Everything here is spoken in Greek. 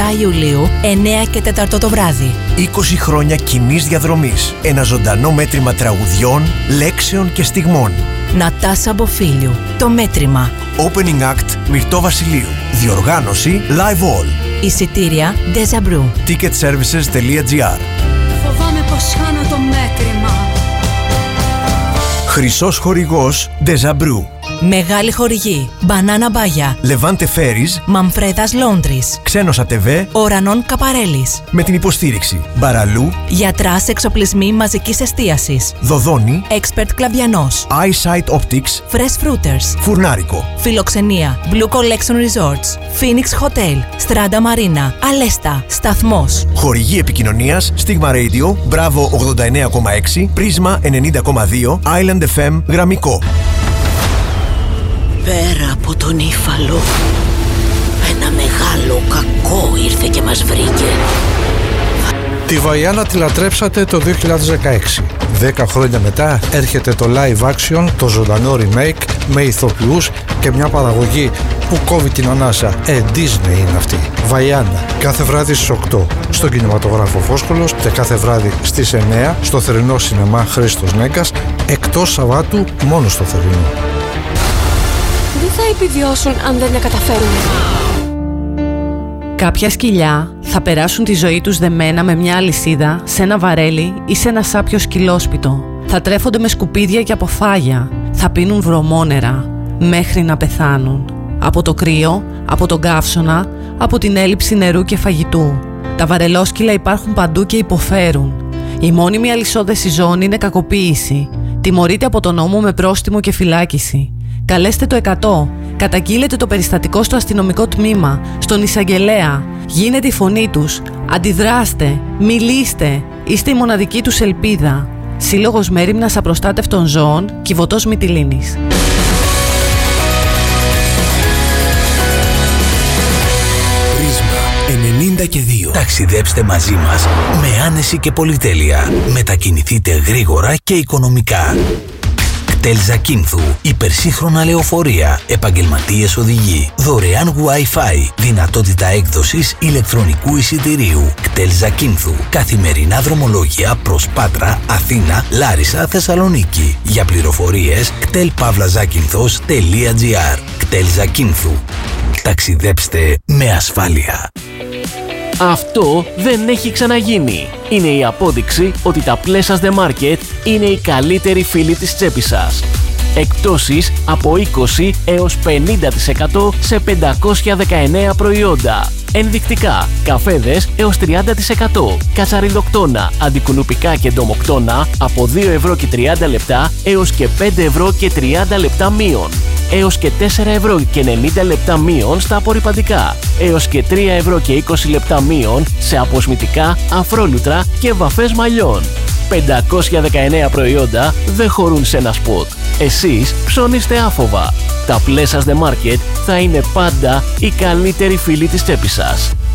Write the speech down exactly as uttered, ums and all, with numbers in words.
Ιουλίου, εννέα και τέσσερα το βράδυ. είκοσι χρόνια κοινής διαδρομής. Ένα ζωντανό μέτρημα τραγουδιών, λέξεων και στιγμών. Νατάσα Μποφίλιου. Το μέτρημα. Opening Act Μυρτώ Βασιλείου. Διοργάνωση Live All. Εισιτήρια Deja Brew. ticketservices τελεία gr. Φοβάμαι πως χάνω το μέτρημα. Χρυσός χορηγός Deja Brew. Μεγάλη χορηγή Banana Μπάγια. Levante Ferries. Μαμφρέδας Laundries. Ξένος ΑΤΒ. Ορανών Καπαρέλης. Με την υποστήριξη Μπαραλού. Γιατράς Εξοπλισμοί Μαζικής Εστίασης. Δοδόνη. Expert Κλαβιανός. Eyesight Optics. Fresh Fruiters. Φουρνάρικο. Φιλοξενία Blue Collection Resorts. Phoenix Hotel. Strada Marina. Αλέστα. Σταθμός. Χορηγή επικοινωνίας Stigma Radio. Μπράβο ογδόντα εννέα κόμμα έξι. Πρίσμα ενενήντα κόμμα δύο. Island εφ εμ Γραμμικό. Πέρα από τον Ήφαλο, ένα μεγάλο κακό ήρθε και μας βρήκε. Τη Βαϊάννα τη λατρέψατε το δύο χιλιάδες δεκαέξι. Δέκα χρόνια μετά έρχεται το live action, το ζωντανό remake με ηθοποιούς και μια παραγωγή που κόβει την ανάσα. Ε, Disney είναι αυτή. Βαϊάννα, κάθε βράδυ στις οκτώ στον κινηματογράφο Φόσκολος και κάθε βράδυ στις εννέα στο θερινό σινεμά Χρήστος Νέγκας, εκτός Σαββάτου μόνο στο θερινό. Δεν θα επιβιώσουν αν δεν τα καταφέρουν. Κάποια σκυλιά θα περάσουν τη ζωή τους δεμένα με μια αλυσίδα σε ένα βαρέλι ή σε ένα σάπιο σκυλόσπιτο. Θα τρέφονται με σκουπίδια και αποφάγια. Θα πίνουν βρωμόνερα μέχρι να πεθάνουν. Από το κρύο, από τον καύσωνα, από την έλλειψη νερού και φαγητού. Τα βαρελόσκυλα υπάρχουν παντού και υποφέρουν. Η μόνιμη αλυσόδεση ζώων είναι κακοποίηση. Τιμωρείται από τον νόμο με πρόστιμο και φυλάκιση. Καλέστε το εκατό. Καταγγείλετε το περιστατικό στο αστυνομικό τμήμα, στον εισαγγελέα. Γίνετε η φωνή τους. Αντιδράστε. Μιλήστε. Είστε η μοναδική τους ελπίδα. Σύλλογος Μέριμνας Απροστάτευτων Ζώων, Κιβωτός Μυτιλήνης. ενενήντα και δύο. Ταξιδέψτε μαζί μας με άνεση και πολυτέλεια. Μετακινηθείτε γρήγορα και οικονομικά. κτέλ Ζακίνθου, υπερσύγχρονα λεωφορεία, επαγγελματίες οδηγοί, δωρεάν Wi-Fi, δυνατότητα έκδοσης ηλεκτρονικού εισιτηρίου. κτέλ Ζακίνθου, καθημερινά δρομολόγια προς Πάτρα, Αθήνα, Λάρισα, Θεσσαλονίκη. Για πληροφορίες κτέλ παύλα ζάκυνθος τελεία gr. κτέλ Ζακίνθου. Ταξιδέψτε με ασφάλεια. Αυτό δεν έχει ξαναγίνει. Είναι η απόδειξη ότι τα Plesas The Market είναι οι καλύτεροι φίλοι της τσέπης σας. Εκπτώσεις από είκοσι έως πενήντα τοις εκατό σε πεντακόσια δεκαεννέα προϊόντα. Ενδεικτικά, καφέδες έως τριάντα τοις εκατό, κατσαριλοκτώνα, αντικουνουπικά και ντομοκτώνα από δύο ευρώ και τριάντα λεπτά έως και πέντε ευρώ και τριάντα λεπτά μείον. Έως και τέσσερα ευρώ και ενενήντα λεπτά μείον στα απορρυπαντικά. Έως και τρία ευρώ και είκοσι λεπτά μείον σε αποσμητικά, αφρόλουτρα και βαφές μαλλιών. πεντακόσια δεκαεννέα προϊόντα δεν χωρούν σε ένα σποτ. Εσείς ψώνιστε άφοβα. Τα Plesas The Market θα είναι πάντα οι καλύτεροι φίλοι της τσέπης σας.